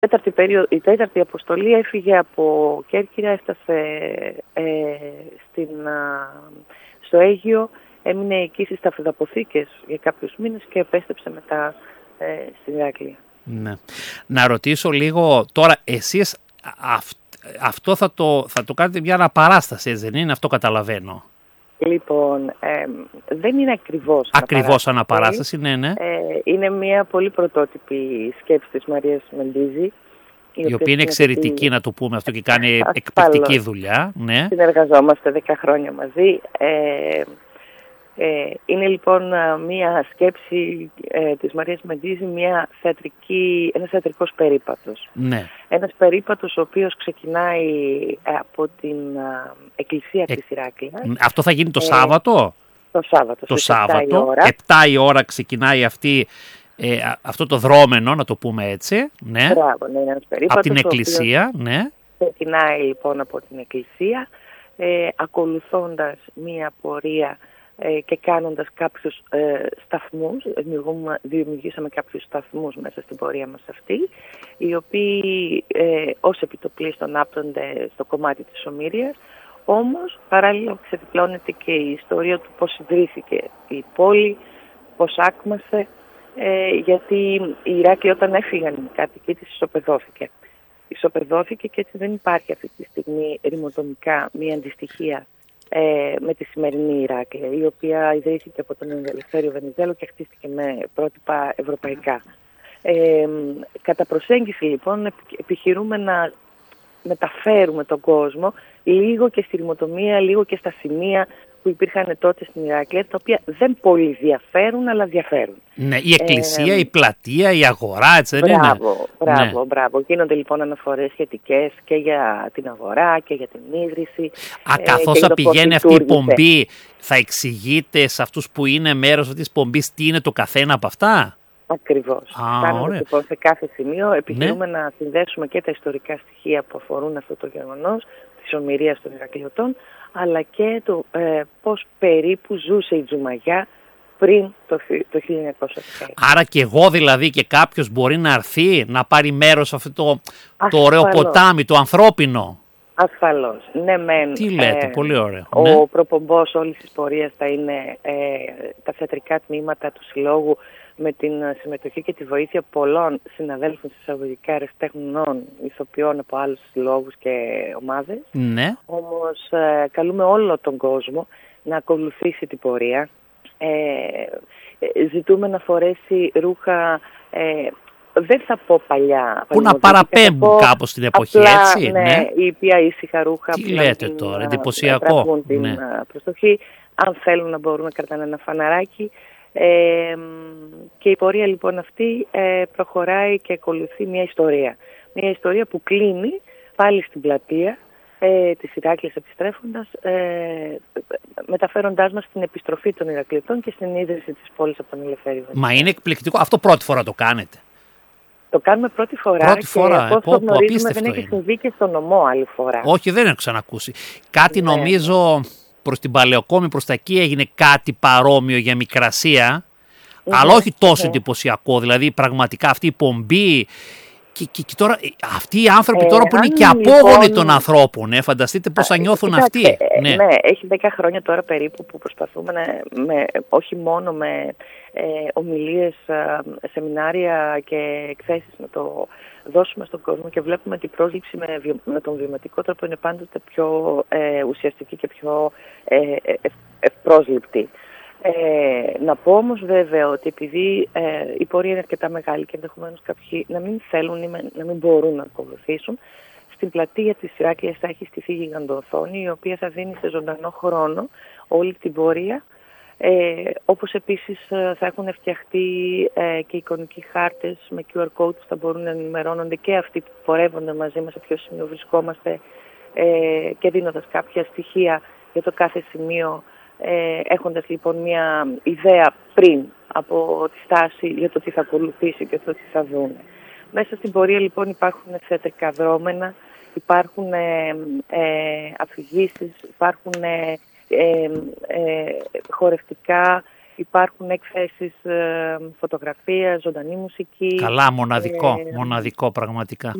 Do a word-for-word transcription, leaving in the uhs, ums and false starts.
τέταρτη περίοδο, η τέταρτη αποστολή έφυγε από Κέρκυρα, έφτασε ε, στην, α, στο Αίγυο, έμεινε εκεί στις ταφεδαποθήκες για κάποιους μήνες και επέστρεψε μετά ε, στην Ηράκλεια. Ναι. Να ρωτήσω λίγο τώρα, εσείς αυ, αυτό θα το, θα το κάνετε μια αναπαράσταση, δεν είναι, αυτό καταλαβαίνω? Λοιπόν, ε, δεν είναι ακριβώς Ακριβώς αναπαράσταση, ναι, ναι. Ε, είναι μια πολύ πρωτότυπη σκέψη της Μαρίας Μεντίζη. Η, η οποία είναι εξαιρετική, να το πούμε αυτό, και κάνει ασφάλως εκπληκτική δουλειά. Ναι. Συνεργαζόμαστε δέκα χρόνια μαζί. Ε, ε, είναι λοιπόν μια σκέψη ε, της Μαρίας Μεντίζη, μια θεατρική, ένας θεατρικός περίπατος. Ναι. Ένας περίπατος ο οποίος ξεκινάει από την α, εκκλησία ε, της Ηράκλειας. Αυτό θα γίνει το ε, Σάββατο. Το Σάββατο. Το Σάββατο. επτά η ώρα ξεκινάει αυτή, ε, αυτό το δρόμενο, να το πούμε έτσι. Ναι. Μπράβο, ναι, είναι ένας περίπατος. Από την εκκλησία, ναι. Ξεκινάει λοιπόν από την εκκλησία, ε, ακολουθώντας μία πορεία και κάνοντας κάποιους ε, σταθμούς, δημιουργήσαμε κάποιους σταθμούς μέσα στην πορεία μας αυτή, οι οποίοι ε, ως επιτοπλίστων άπτονται στο κομμάτι της ομήρειας, όμως παράλληλα ξεδιπλώνεται και η ιστορία του πώς ιδρύθηκε η πόλη, πώς άκμασε, ε, γιατί η Ηράκλη όταν έφυγαν οι κάτοικοι της ισοπεδώθηκε. Ισοπεδώθηκε και έτσι δεν υπάρχει αυτή τη στιγμή ρημοτομικά μία αντιστοιχεία Ε, με τη σημερινή Ηράκλεια, η οποία ιδρύθηκε από τον Ελευθέριο Βενιζέλο και χτίστηκε με πρότυπα ευρωπαϊκά. Ε, κατά προσέγγιση λοιπόν επιχειρούμε να μεταφέρουμε τον κόσμο λίγο και στη ρημοτομία, λίγο και στα σημεία που υπήρχαν τότε στην Ηράκλεια, τα οποία δεν πολύ διαφέρουν, αλλά διαφέρουν. Ναι, η εκκλησία, ε, η πλατεία, η αγορά, έτσι δεν μπράβο, είναι? Μπράβο, ναι. μπράβο. Γίνονται λοιπόν αναφορές σχετικές και για την αγορά και για την ίδρυση. Α, ε, καθώς θα πηγαίνει αυτή η πομπή, θα εξηγείτε σε αυτούς που είναι μέρος αυτής της πομπής τι είναι το καθένα από αυτά? Ακριβώς. Κάνουμε λοιπόν σε κάθε σημείο, επιχειρούμε ναι. να συνδέσουμε και τα ιστορικά στοιχεία που αφορούν αυτό το γεγονός της ομηρίας των Ηρακλειωτών, αλλά και το ε, πώς περίπου ζούσε η Τζουμαγιά πριν το, το χίλια εννιακόσια δέκα. Άρα και εγώ δηλαδή και κάποιος μπορεί να έρθει να πάρει μέρος σε αυτό το, το ωραίο ποτάμι, το ανθρώπινο? Ασφαλώς. Ναι, μεν. Τι λέτε, ε, πολύ ωραίο. Ο ναι. προπομπός όλης της πορείας θα είναι ε, τα θεατρικά τμήματα του Συλλόγου, με την συμμετοχή και τη βοήθεια πολλών συναδέλφων εισαγωγικά αριστέχνων, ηθοποιών από άλλους συλλόγους και ομάδες. Ναι. Όμως ε, καλούμε όλο τον κόσμο να ακολουθήσει την πορεία. Ε, ζητούμε να φορέσει ρούχα, ε, δεν θα πω παλιά. Που να παραπέμπουν κάπως την εποχή, απλά, έτσι. Ναι, ναι. η οποία ήσυχα ρούχα. Τι που λέτε την, τώρα, εντυπωσιακό. την ναι. προστοχή. Αν θέλουν να μπορούν να κρατάνε ένα φαναράκι. Ε, και η πορεία λοιπόν αυτή ε, προχωράει και ακολουθεί μια ιστορία. Μια ιστορία που κλείνει πάλι στην πλατεία ε, της Ηράκλειας επιστρέφοντας, ε, μεταφέροντάς μας στην επιστροφή των Ηρακλειωτών και στην ίδρυση της πόλης από τον Ελευθέριο Βενιζέλο. Μα είναι εκπληκτικό. Αυτό πρώτη φορά το κάνετε? Το κάνουμε πρώτη φορά πρώτη και φορά, όπως ε, το γνωρίζουμε δεν είναι. έχει συμβεί και στο νομό άλλη φορά. Όχι, δεν έχω ξανακούσει. Κάτι ναι. νομίζω προς την Παλαιοκόμη, προς τα εκεί έγινε κάτι παρόμοιο για Μικρασία, mm-hmm. αλλά όχι τόσο mm-hmm. εντυπωσιακό. Δηλαδή πραγματικά αυτή η πομπή και, και, και τώρα αυτοί οι άνθρωποι ε, τώρα που είναι και απόγονοι λοιπόν... των ανθρώπων, ε, φανταστείτε πώς θα νιώθουν κοιτάξτε, αυτοί. Ε, ναι. ναι, έχει δέκα χρόνια τώρα περίπου που προσπαθούμε να, με, όχι μόνο με ε, ομιλίες, ε, σεμινάρια και εκθέσεις να το δώσουμε στον κόσμο και βλέπουμε την πρόσληψη με, βιο, με τον βιωματικό τρόπο είναι πάντοτε πιο ε, ουσιαστική και πιο ε, ε, ευπρόσληπτη. Ε, να πω όμως βέβαια ότι επειδή ε, η πορεία είναι αρκετά μεγάλη και ενδεχομένως κάποιοι να μην θέλουν ή να μην μπορούν να ακολουθήσουν, στην πλατεία της Ηράκλειας θα έχει στηθεί γιγαντοοθόνη η οποία θα δίνει σε ζωντανό χρόνο όλη την πορεία, ε, όπως επίσης θα έχουν φτιαχτεί ε, και εικονικοί χάρτες με κιου αρ codes που θα μπορούν να ενημερώνονται και αυτοί που πορεύονται μαζί μας σε ποιο σημείο βρισκόμαστε ε, και δίνοντας κάποια στοιχεία για το κάθε σημείο, Ε, έχοντας λοιπόν μια ιδέα πριν από τη στάση για το τι θα ακολουθήσει και το τι θα δουν. Μέσα στην πορεία λοιπόν υπάρχουν θεατρικά δρόμενα, υπάρχουν ε, ε, αφηγήσεις, υπάρχουν ε, ε, ε, χορευτικά, υπάρχουν εκθέσεις ε, φωτογραφίας, ζωντανή μουσική. Καλά, μοναδικό, ε, μοναδικό πραγματικά.